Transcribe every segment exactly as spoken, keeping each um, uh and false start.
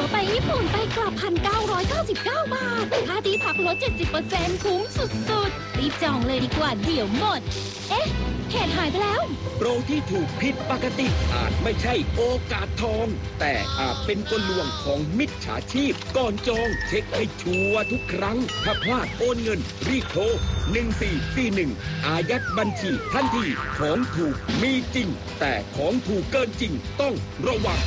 ไปญี่ปุ่นไปกลับ หนึ่งพันเก้าร้อยเก้าสิบเก้า บาทค่าที่พักลด เจ็ดสิบเปอร์เซ็นต์ คุ้มสุดๆรีบจองเลยดีกว่าเดี๋ยวหมดเอ๊ะเหตุหายไปแล้วโปรที่ถูกผิดปกติอาจไม่ใช่โอกาสทองแต่อาจเป็นกลลวงของมิจฉาชีพก่อนจองเช็คให้ชัวร์ทุกครั้งถ้าพลาดโอนเงินรีบโทรหนึ่งสี่สี่หนึ่งอายัดบัญชีทันทีของถูกมีจริงแต่ของถูกเกินจริงต้องระวัง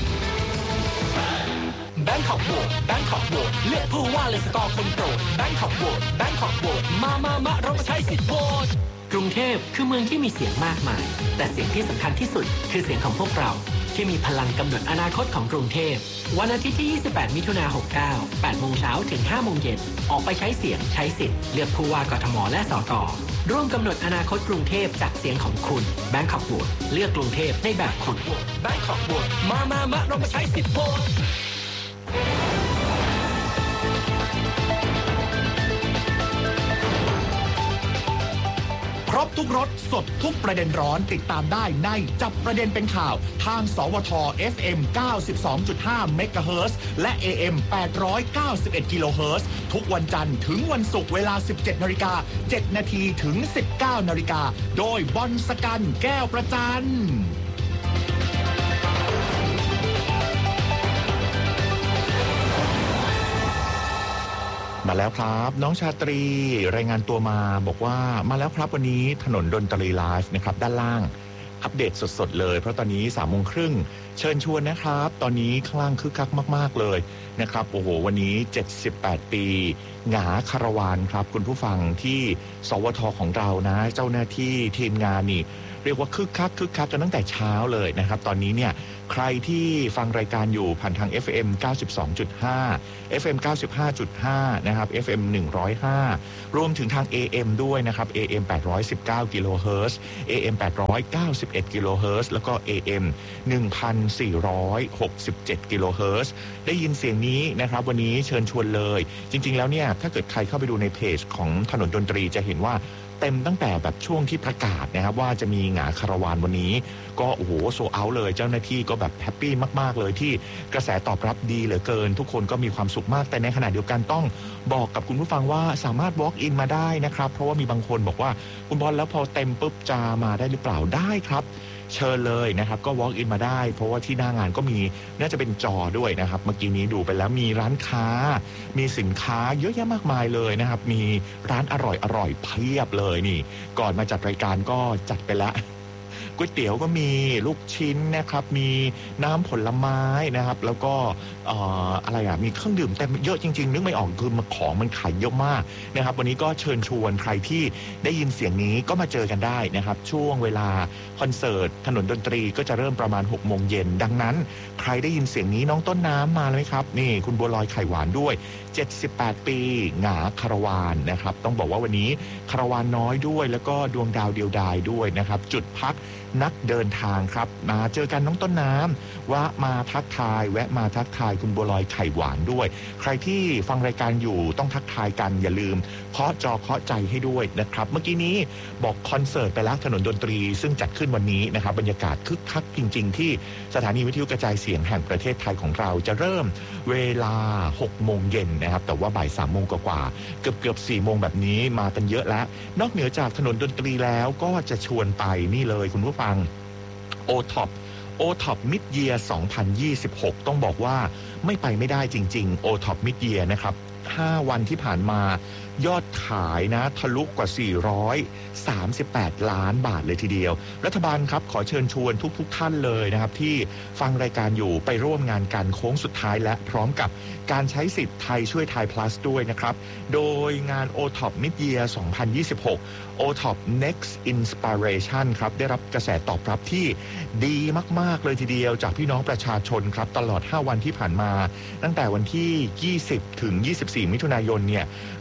แบงค์ขอบโหวตแบงค์ขอบโหวตเลือกผู้ว่าเลยสกอร์คนโปรดแบงค์ขอบโหวตแบงค์ขอบโหวตมามามาเรามาใช้สิทธิ์โหวตกรุงเทพคือเมืองที่มีเสียงมากมายแต่เสียงที่สำคัญที่สุดคือเสียงของพวกเราที่มีพลังกำหนดอนาคตของกรุงเทพวันอาทิตย์ที่ยี่สิบแปดมิถุนายนหกเก้า แปดโมงเช้าถึงห้าโมงเย็นออกไปใช้เสียงใช้สิทธิ์เลือกผู้ว่ากทมและสกร่วมกำหนดอนาคตกรุงเทพจากเสียงของคุณแบงค์ขอบโหวตเลือกกรุงเทพในแบบคุณแบงค์ขอบโหวตมามามาเรามาใช้สิทธิ์โหวตครบทุกรสสดทุกประเด็นร้อนติดตามได้ในจับประเด็นเป็นข่าวทางสวท เอฟ เอ็ม เก้าสิบสองจุดห้า เมกะเฮิรตซ์และ เอ เอ็ม แปดร้อยเก้าสิบเอ็ด กิโลเฮิรตซ์ทุกวันจันทร์ถึงวันศุกร์เวลา สิบเจ็ดนาฬิกาเจ็ดนาทีถึง สิบเก้านาฬิกาโดยบอลสกันแก้วประจันมาแล้วครับน้องชาตรีรายงานตัวมาบอกว่ามาแล้วครับวันนี้ถนนดนตรีไลฟ์นะครับด้านล่างอัปเดตสดๆเลยเพราะตอนนี้สามโมงครึ่งเชิญชวนนะครับตอนนี้ข้างล่างคึกคักมากๆเลยนะครับโอ้โหวันนี้เจ็ดสิบแปดปีหงาคาราวานครับคุณผู้ฟังที่สวทของเรานะเจ้าหน้าที่ทีมงานนี่เรียกว่าคึกคักคึกคักกันตั้งแต่เช้าเลยนะครับตอนนี้เนี่ยใครที่ฟังรายการอยู่ผ่านทาง เอฟ เอ็ม เก้าสิบสองจุดห้า เอฟ เอ็ม เก้าสิบห้าจุดห้า นะครับ เอฟ เอ็ม หนึ่งร้อยห้ารวมถึงทาง เอ เอ็ม ด้วยนะครับ เอ เอ็ม แปดร้อยสิบเก้า กิโลเฮิรตซ์ เอ เอ็ม แปดร้อยเก้าสิบเอ็ด กิโลเฮิรตซ์แล้วก็ เอ เอ็ม หนึ่งพันสี่ร้อยหกสิบเจ็ด กิโลเฮิรตซ์ได้ยินเสียงนี้นะครับวันนี้เชิญชวนเลยจริงๆแล้วเนี่ยถ้าเกิดใครเข้าไปดูในเพจของถนนดนตรีจะเห็นว่าเต็มตั้งแต่แบบช่วงที่ประกาศนะครับว่าจะมีหงาคาราวานวันนี้ก็โอ้โหโซเอาเลยเจ้าหน้าที่ก็แบบแฮปปี้มากๆเลยที่กระแสตอบรับดีเหลือเกินทุกคนก็มีความสุขมากแต่ในขณะเดียวกันต้องบอกกับคุณผู้ฟังว่าสามารถ walk in มาได้นะครับเพราะว่ามีบางคนบอกว่าคุณบอลแล้วพอเต็มปุ๊บจะมาได้หรือเปล่าได้ครับเชิญเลยนะครับก็ walk in มาได้เพราะว่าที่หน้างานก็มีน่าจะเป็นจอด้วยนะครับเมื่อกี้นี้ดูไปแล้วมีร้านค้ามีสินค้าเยอะแยะมากมายเลยนะครับมีร้านอร่อยอร่อยเพียบเลยนี่ก่อนมาจัดรายการก็จัดไปแล้วก๋วยเตี๋ยวก็มีลูกชิ้นนะครับมีน้ำผลไม้นะครับแล้วก็เอ่ออะไรอ่ะมีเครื่องดื่มเต็มเยอะจริงๆนึกไม่ออกคือของมันขายเยอะมากนะครับวันนี้ก็เชิญชวนใครที่ได้ยินเสียงนี้ก็มาเจอกันได้นะครับช่วงเวลาคอนเสิร์ตถนนดนตรีก็จะเริ่มประมาณหกโมงเย็นดังนั้นใครได้ยินเสียงนี้น้องต้นน้ำมาเลยครับนี่คุณบัวลอยไข่หวานด้วยเจ็ดสิบแปดปีหงาคาราวานนะครับต้องบอกว่าวันนี้คาราวานน้อยด้วยแล้วก็ดวงดาวเดียวดายด้วยนะครับจุดพักนักเดินทางครับมาเจอกันน้องต้นน้ำว่ามาทักทายแวะมาทักทายคุณบัวลอยไข่หวานด้วยใครที่ฟังรายการอยู่ต้องทักทายกันอย่าลืมเคาะจอเคาะใจให้ด้วยนะครับเมื่อกี้นี้บอกคอนเสิร์ตไปแล้วถนนดนตรีซึ่งจัดขึ้นวันนี้นะครับบรรยากาศคึกคักจริงๆที่สถานีวิทยุกระจายเสียงแห่งประเทศไทยของเราจะเริ่มเวลาหกโมงเย็นนะครับแต่ว่าบ่ายสามโมงกว่าเกือบเกือบสี่โมงแบบนี้มากันเยอะแล้วนอกเหนือจากถนนดนตรีแล้วก็จะชวนไปนี่เลยคุณผู้ฟังโอท็อปโอท็อปมิดเยียร์สองพันยี่สิบหกต้องบอกว่าไม่ไปไม่ได้จริงๆโอท็อปมิดเยียร์นะครับห้าวันที่ผ่านมายอดขายนะทะลุกว่าสี่ร้อยสามสิบแปดล้านบาทเลยทีเดียวรัฐบาลครับขอเชิญชวนทุกๆ ท่านเลยนะครับที่ฟังรายการอยู่ไปร่วมงานกันโค้งสุดท้ายและพร้อมกับการใช้สิทธิ์ไทยช่วยไทย plus ด้วยนะครับโดยงาน โอ ท็อป Mid Year สองพันยี่สิบหก โอ ท็อป Next Inspiration ครับได้รับกระแสตอบรับที่ดีมากๆเลยทีเดียวจากพี่น้องประชาชนครับตลอดห้าวันที่ผ่านมาตั้งแต่วันที่ยี่สิบถึงยี่สิบสี่มิถุนายนเนี่ยเขาบอกมี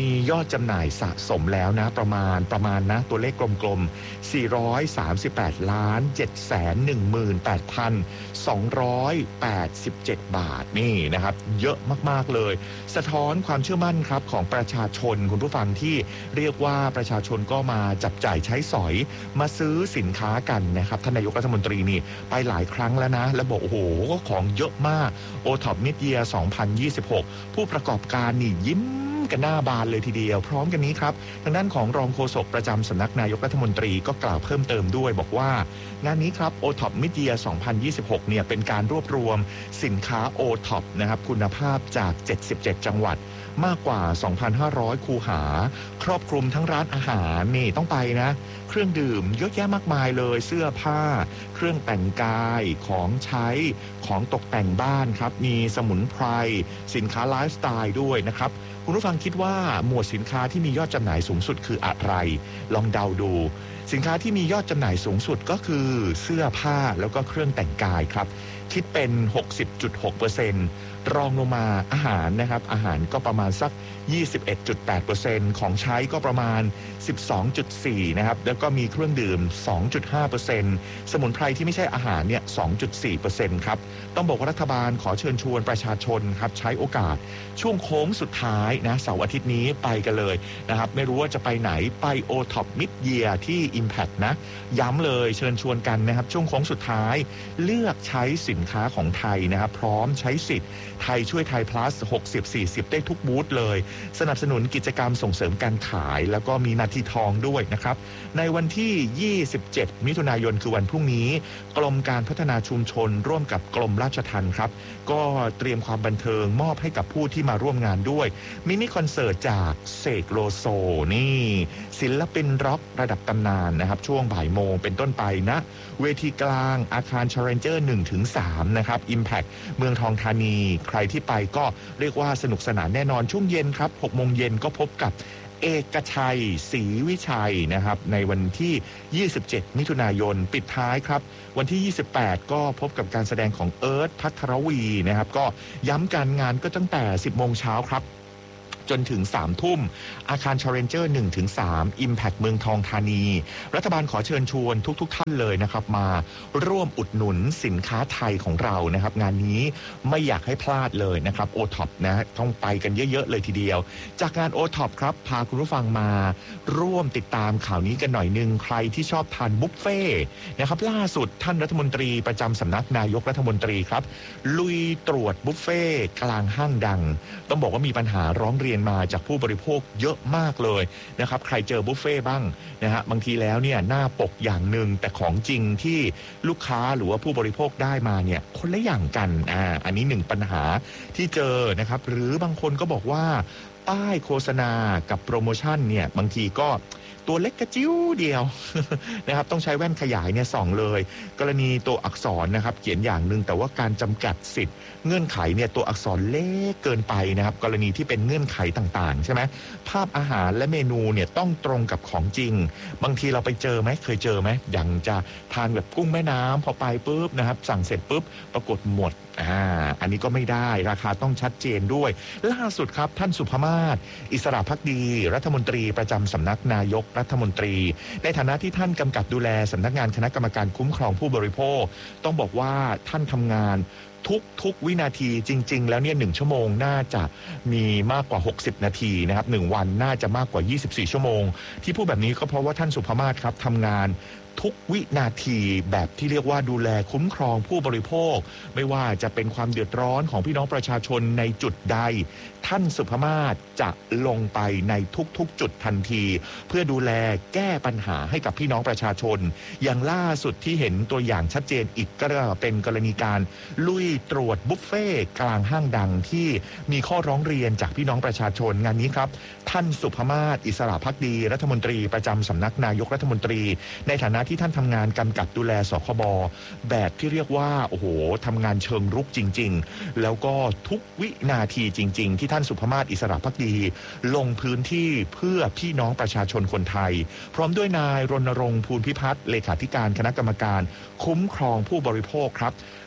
มียอดจำหน่ายสะสมแล้วนะประมาณประมาณนะตัวเลขกลมๆสี่ร้อยสามสิบแปดล้านเจ็ดแสนหนึ่งหมื่นแปดพันสองร้อยแปดสิบเจ็ดบาทนี่นะครับเยอะมากๆเลยสะท้อนความเชื่อมั่นครับของประชาชนคุณผู้ฟังที่เรียกว่าประชาชนก็มาจับจ่ายใช้สอยมาซื้อสินค้ากันนะครับท่านนายกรัฐมนตรีนี่ไปหลายครั้งแล้วนะแล้วบอกโอ้โหก็ของเยอะมาก โอ ท็อป Mid-Year สองพันยี่สิบหกผู้ประกอบการนี่ยิ้มกันหน้าบานเลยทีเดียวพร้อมกันนี้ครับทางด้านของรองโฆษกประจำสำนักนายกรัฐมนตรีก็กล่าวเพิ่มเติมด้วยบอกว่างานนี้ครับ โอ ท็อป Mid-Year สองพันยี่สิบหกเนี่ยเป็นการรวบรวมสินค้า โอ ท็อป นะครับคุณภาพจากเจ็ดสิบเจ็ดจังหวัดมากกว่า สองพันห้าร้อย คูหาครอบคลุมทั้งร้านอาหารนี่ต้องไปนะเครื่องดื่มเยอะแยะมากมายเลยเสื้อผ้าเครื่องแต่งกายของใช้ของตกแต่งบ้านครับมีสมุนไพรสินค้าไลฟ์สไตล์ด้วยนะครับคุณผู้ฟังคิดว่าหมวดสินค้าที่มียอดจำหน่ายสูงสุดคืออะไรลองเดาดูสินค้าที่มียอดจำหน่ายสูงสุดก็คือเสื้อผ้าแล้วก็เครื่องแต่งกายครับคิดเป็น หกสิบจุดหกเปอร์เซ็นต์ รองลงมาอาหารนะครับอาหารก็ประมาณสัก ยี่สิบเอ็ดจุดแปดเปอร์เซ็นต์ ของใช้ก็ประมาณ สิบสองจุดสี่ นะครับแล้วก็มีเครื่องดื่ม สองจุดห้าเปอร์เซ็นต์ สมุนไพรที่ไม่ใช่อาหารเนี่ย สองจุดสี่เปอร์เซ็นต์ ครับต้องบอกว่ารัฐบาลขอเชิญชวนประชาชนครับใช้โอกาสช่วงโค้งสุดท้ายนะเสาร์อาทิตย์นี้ไปกันเลยนะครับไม่รู้ว่าจะไปไหนไป โอ ท็อป Mid-Year ที่ Impact นะย้ำเลยเชิญชวนกันนะครับช่วงโค้งสุดท้ายเลือกใช้สินค้าของไทยนะครับพร้อมใช้สิทธิ์ไทยช่วยไทย plus หกสิบ สี่สิบ ได้ทุกบูธเลยสนับสนุนกิจกรรมส่งเสริมการขายแล้วก็มีนาทีทองด้วยนะครับในวันที่ยี่สิบเจ็ดมิถุนายนคือวันพรุ่งนี้กรมการพัฒนาชุมชนร่วมกับกรมราชทัณฑ์ครับก็เตรียมความบันเทิงมอบให้กับผู้ที่มาร่วมงานด้วยมินิคอนเสิร์ตจากเสกโลโซนี่ศิลปินร็อกระดับตำนานนะครับช่วงบ่ายโมงเป็นต้นไปนะเวทีกลางอาคาร Challenger หนึ่งถึงสาม นะครับ Impact เมืองทองธานีใครที่ไปก็เรียกว่าสนุกสนานแน่นอนช่วงเย็นครับหกโมงเย็นก็พบกับเอกชัยศรีวิชัยนะครับในวันที่ยี่สิบเจ็ดมิถุนายนปิดท้ายครับวันที่ยี่สิบแปดก็พบกับการแสดงของเอิร์ธภัทรวีนะครับก็ย้ำการงานก็ตั้งแต่สิบโมงเช้าครับจนถึงสามทุ่มอาคาร Challenger หนึ่งถึงสาม Impact เมืองทองธานีรัฐบาลขอเชิญชวนทุกๆ ท่านเลยนะครับมาร่วมอุดหนุนสินค้าไทยของเรานะครับงานนี้ไม่อยากให้พลาดเลยนะครับ โอ ท็อป นะต้องไปกันเยอะๆเลยทีเดียวจากงาน โอ ท็อป ครับพาคุณผู้ฟังมาร่วมติดตามข่าวนี้กันหน่อยนึงใครที่ชอบทานบุฟเฟ่นะครับล่าสุดท่านรัฐมนตรีประจำสำนักนายกรัฐมนตรีครับลุยตรวจบุฟเฟ่กลางห้างดังต้องบอกว่ามีปัญหาร้องเรียนมาจากผู้บริโภคเยอะมากเลยนะครับใครเจอบุฟเฟ่บ้างนะฮะบางทีแล้วเนี่ยหน้าปกอย่างหนึ่งแต่ของจริงที่ลูกค้าหรือว่าผู้บริโภคได้มาเนี่ยคนละอย่างกันอ่าอันนี้หนึ่งปัญหาที่เจอนะครับหรือบางคนก็บอกว่าป้ายโฆษณากับโปรโมชั่นเนี่ยบางทีก็ตัวเล็กกระจิ้วเดียว นะครับต้องใช้แว่นขยายเนี่ยส่องเลยกรณีตัวอักษรนะครับเขียนอย่างหนึ่งแต่ว่าการจำกัดสิทธิ์เงื่อนไขเนี่ยตัวอักษรเล็กเกินไปนะครับกรณีที่เป็นเงื่อนไขต่างๆใช่ไหมภาพอาหารและเมนูเนี่ยต้องตรงกับของจริงบางทีเราไปเจอไหมเคยเจอไหมอย่างจะทานแบบกุ้งแม่น้ำพอไปปุ๊บนะครับสั่งเสร็จปุ๊บปรากฏหมดอ่าอันนี้ก็ไม่ได้ราคาต้องชัดเจนด้วยล่าสุดครับท่านสุภมาศอิสระภักดีรัฐมนตรีประจำสำนักนายกรัฐมนตรีในฐานะที่ท่านกำกับดูแลสำนักงานคณะกรรมการคุ้มครองผู้บริโภคต้องบอกว่าท่านทำงานทุกทุกวินาทีจริงๆแล้วเนี่ยหนึ่งชั่วโมงน่าจะมีมากกว่าหกสิบนาทีนะครับหนึ่งวันน่าจะมากกว่ายี่สิบสี่ชั่วโมงที่พูดแบบนี้ก็เพราะว่าท่านสุภมาศครับทำงานทุกวินาทีแบบที่เรียกว่าดูแลคุ้มครองผู้บริโภคไม่ว่าจะเป็นความเดือดร้อนของพี่น้องประชาชนในจุดใดท่านสุภมาศจะลงไปในทุกๆจุดทันทีเพื่อดูแลแก้ปัญหาให้กับพี่น้องประชาชนอย่างล่าสุดที่เห็นตัวอย่างชัดเจนอีกก็เป็นกรณีการลุยตรวจบุฟเฟ่กลางห้างดังที่มีข้อร้องเรียนจากพี่น้องประชาชนงานนี้ครับท่านสุภมาศอิสระภักดีรัฐมนตรีประจำสำนักนายกรัฐมนตรีในฐานะที่ท่านทำงานกำกับดูแลสคบแบบที่เรียกว่าโอ้โหทำงานเชิงรุกจริงๆแล้วก็ทุกวินาทีจริงๆที่ท่านสุภมาศอิสระภักดีลงพื้นที่เพื่อพี่น้องประชาชนคนไทยพร้อมด้วยนายรณรงค์ภูลพิพัฒน์เลขาธิการคณะกรรมการคุ้มครองผู้บริโภคครับ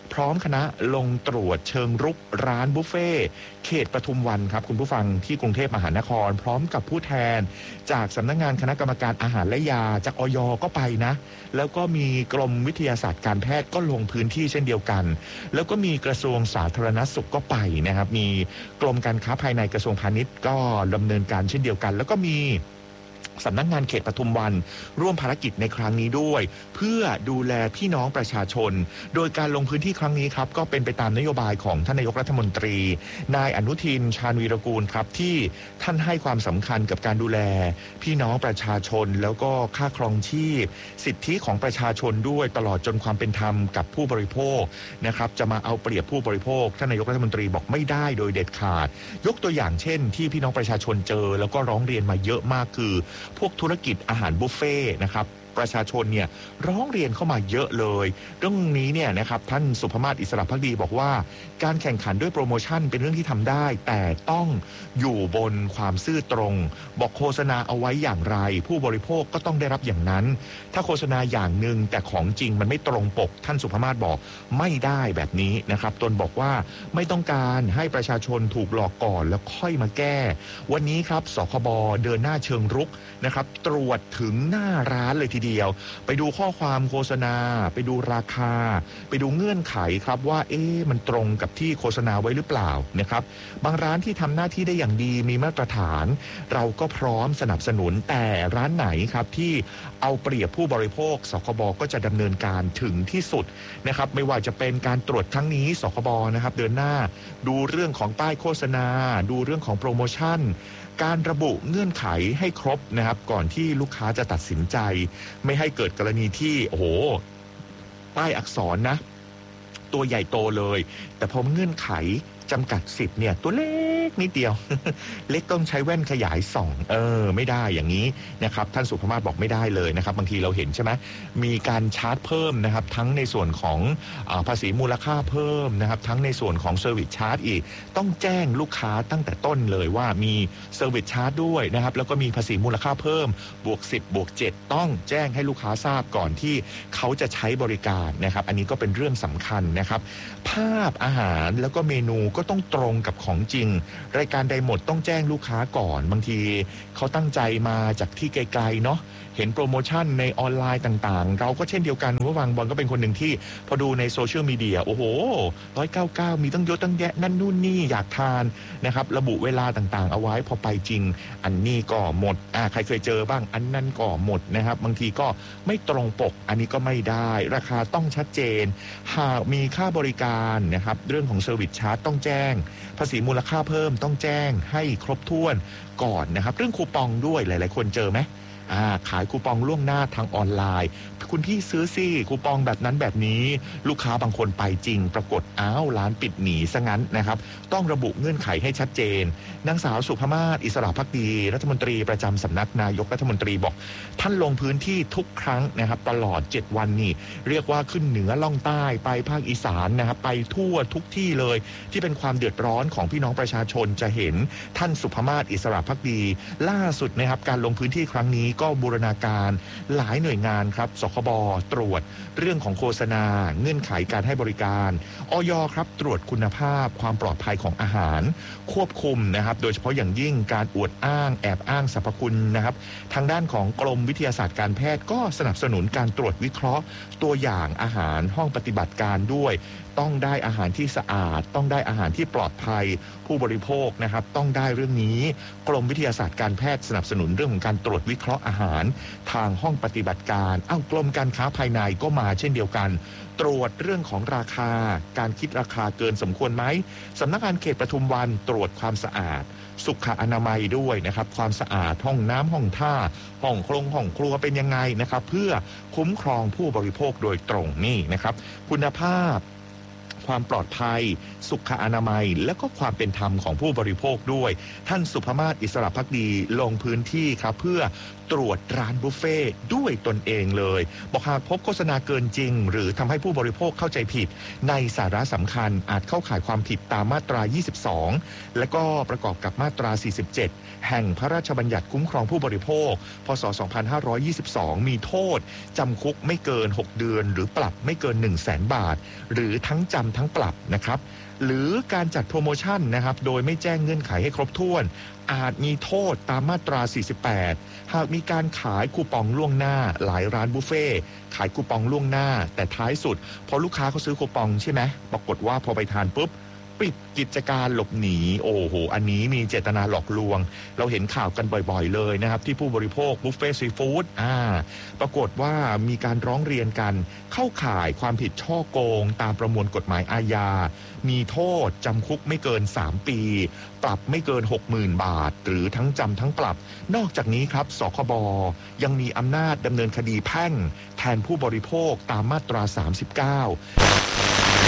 พร้อมคณะลงตรวจเชิงรุกร้านบุฟเฟ่เขตปทุมวันครับคุณผู้ฟังที่กรุงเทพมหานครพร้อมกับผู้แทนจากสำนักงานคณะกรรมการอาหารและยาจากอย.ก็ไปนะแล้วก็มีกรมวิทยาศาสตร์การแพทย์ก็ลงพื้นที่เช่นเดียวกันแล้วก็มีกระทรวงสาธารณสุขก็ไปนะครับมีกรมการค้าภายในกระทรวงพาณิชย์ก็ดำเนินการเช่นเดียวกันแล้วก็มีสำนักงานเขตปทุมวันร่วมภารกิจในครั้งนี้ด้วยเพื่อดูแลพี่น้องประชาชนโดยการลงพื้นที่ครั้งนี้ครับก็เป็นไปตามนโยบายของท่านนายกรัฐมนตรีนายอนุทินชาญวีรกูลครับที่ท่านให้ความสำคัญกับการดูแลพี่น้องประชาชนแล้วก็ค่าครองชีพสิทธิของประชาชนด้วยตลอดจนความเป็นธรรมกับผู้บริโภคนะครับจะมาเอาเปรียบผู้บริโภคท่านนายกรัฐมนตรีบอกไม่ได้โดยเด็ดขาดยกตัวอย่างเช่นที่พี่น้องประชาชนเจอแล้วก็ร้องเรียนมาเยอะมากคือพวกธุรกิจอาหารบุฟเฟ่นะครับประชาชนเนี่ยร้องเรียนเข้ามาเยอะเลยเรื่องนี้เนี่ยนะครับท่านสุภมาศอิสระภักดีบอกว่าการแข่งขันด้วยโปรโมชั่นเป็นเรื่องที่ทำได้แต่ต้องอยู่บนความซื่อตรงบอกโฆษณาเอาไว้อย่างไรผู้บริโภคก็ต้องได้รับอย่างนั้นถ้าโฆษณาอย่างหนึ่งแต่ของจริงมันไม่ตรงปกท่านสุภมาศบอกไม่ได้แบบนี้นะครับตนบอกว่าไม่ต้องการให้ประชาชนถูกหลอกก่อนแล้วค่อยมาแก้วันนี้ครับสคบเดินหน้าเชิงรุกนะครับตรวจถึงหน้าร้านเลยทีเดียวไปดูข้อความโฆษณาไปดูราคาไปดูเงื่อนไขครับว่าเอ๊ะมันตรงกับที่โฆษณาไว้หรือเปล่านะครับบางร้านที่ทำหน้าที่ได้อย่างดีมีมาตรฐานเราก็พร้อมสนับสนุนแต่ร้านไหนครับที่เอาเปรียบผู้บริโภคสคบก็จะดำเนินการถึงที่สุดนะครับไม่ว่าจะเป็นการตรวจครั้งนี้สคบนะครับเดินหน้าดูเรื่องของป้ายโฆษณาดูเรื่องของโปรโมชั่นการระบุเงื่อนไขให้ครบนะครับก่อนที่ลูกค้าจะตัดสินใจไม่ให้เกิดกรณีที่โอ้โหป้ายอักษรนะตัวใหญ่โตเลยแต่พอเงื่อนไขจำกัดสิทธิ์เนี่ยตัวเล็กนิดเดียว เล็กต้องใช้แว่นขยายส่องเออไม่ได้อย่างนี้นะครับท่านสุภมาศบอกไม่ได้เลยนะครับบางทีเราเห็นใช่ไหมมีการชาร์จเพิ่มนะครับทั้งในส่วนของอ่าภาษีมูลค่าเพิ่มนะครับทั้งในส่วนของเซอร์วิสชาร์จอีกต้องแจ้งลูกค้าตั้งแต่ต้นเลยว่ามีเซอร์วิสชาร์จด้วยนะครับแล้วก็มีภาษีมูลค่าเพิ่มบวกสิบบวกเจ็ดต้องแจ้งให้ลูกค้าทราบก่อนที่เขาจะใช้บริการนะครับอันนี้ก็เป็นเรื่องสำคัญนะครับภาพอาหารแล้วก็เมนูก็ต้องตรงกับของจริงรายการใดหมดต้องแจ้งลูกค้าก่อนบางทีเขาตั้งใจมาจากที่ไกลๆเนาะเห็นโปรโมชั่นในออนไลน์ต่างๆเราก็เช่นเดียวกันว่าวังบอลก็เป็นคนหนึ่งที่พอดูในโซเชียลมีเดียโอ้โหหนึ่งร้อยเก้าสิบเก้ามีตั้งเยอะตั้งแยะนั่นนู่นนี่อยากทานนะครับระบุเวลาต่างๆเอาไว้พอไปจริงอันนี้ก็หมดอ่าใครเคยเจอบ้างอันนั้นก็หมดนะครับบางทีก็ไม่ตรงปกอันนี้ก็ไม่ได้ราคาต้องชัดเจนหากมีค่าบริการนะครับเรื่องของเซอร์วิสชาร์จต้องแจ้งภาษีมูลค่าเพิ่มต้องแจ้งให้ครบถ้วนก่อนนะครับเรื่องคูปองด้วยหลายๆคนเจอไหมอ่าขายคูปองล่วงหน้าทางออนไลน์คุณพี่ซื้อสิคูปองแบบนั้นแบบนี้ลูกค้าบางคนไปจริงปรากฏอ้าวร้านปิดหนีซะงั้นนะครับต้องระบุเงื่อนไขให้ชัดเจนนางสาวสุภมาศอิสระภักดีรัฐมนตรีประจำสำนักนายกรัฐมนตรีบอกท่านลงพื้นที่ทุกครั้งนะครับตลอดเจ็ดวันนี่เรียกว่าขึ้นเหนือล่องใต้ไปภาคอีสานนะครับไปทั่วทุกที่เลยที่เป็นความเดือดร้อนของพี่น้องประชาชนจะเห็นท่านสุภมาศอิสระภักดีล่าสุดนะครับการลงพื้นที่ครั้งนี้ก็บูรณาการหลายหน่วยงานครับสคบตรวจเรื่องของโฆษณาเงื่อนไขการให้บริการอย.ครับตรวจคุณภาพความปลอดภัยของอาหารควบคุมนะครับโดยเฉพาะอย่างยิ่งการอวดอ้างแอบอ้างสรรพคุณนะครับทางด้านของกรมวิทยาศาสตร์การแพทย์ก็สนับสนุนการตรวจวิเคราะห์ตัวอย่างอาหารห้องปฏิบัติการด้วยต้องได้อาหารที่สะอาดต้องได้อาหารที่ปลอดภัยผู้บริโภคนะครับต้องได้เรื่องนี้กรมวิทยาศาสตร์การแพทย์สนับสนุนเรื่องของการตรวจวิเคราะห์อาหารทางห้องปฏิบัติการเอ้ากรมการค้าภายในก็มาเช่นเดียวกันตรวจเรื่องของราคาการคิดราคาเกินสมควรไหมสำนักงานเขตปทุมวันตรวจความสะอาดสุขอนามัยด้วยนะครับความสะอาดห้องน้ำห้องท่าห้องครงห้องครัวเป็นยังไงนะครับเพื่อคุ้มครองผู้บริโภคโดยตรงนี่นะครับคุณภาพคความปลอดภัยสุขอนามัยและก็ความเป็นธรรมของผู้บริโภคด้วยท่านสุภมาศอิสระภักดีลงพื้นที่ครับเพื่อตรวจร้านบุฟเฟ่ด้วยตนเองเลยบอกหากพบโฆษณาเกินจริงหรือทำให้ผู้บริโภคเข้าใจผิดในสาระสำคัญอาจเข้าข่ายความผิดตามมาตรายี่สิบสองและก็ประกอบกับมาตราสี่สิบเจ็ดแห่งพระราชบัญญัติคุ้มครองผู้บริโภคพ.ศ. สองพันห้าร้อยยี่สิบสองมีโทษจำคุกไม่เกินหกเดือนหรือปรับไม่เกิน หนึ่งแสน บาทหรือทั้งจำทั้งปรับนะครับหรือการจัดโปรโมชั่นนะครับโดยไม่แจ้งเงื่อนไขให้ครบถ้วนอาจมีโทษตามมาตราสี่สิบแปดหากมีการขายคูปองล่วงหน้าหลายร้านบุฟเฟ่ขายคูปองล่วงหน้าแต่ท้ายสุดพอลูกค้าเขาซื้อคูปองใช่ไหมปรากฏว่าพอไปทานปุ๊บปิดกิจการหลบหนีโอ้โหอันนี้มีเจตนาหลอกลวงเราเห็นข่าวกันบ่อยๆเลยนะครับที่ผู้บริโภคบุฟเฟ่ซีฟู้ดอ่าปรากฏว่ามีการร้องเรียนกันเข้าข่ายความผิดฉ้อโกงตามประมวลกฎหมายอาญามีโทษจำคุกไม่เกินสามปีปรับไม่เกิน หกหมื่น บาทหรือทั้งจำทั้งปรับนอกจากนี้ครับสคบยังมีอำนาจดำเนินคดีแพ่งแทนผู้บริโภคตามมาตราสามสิบเก้า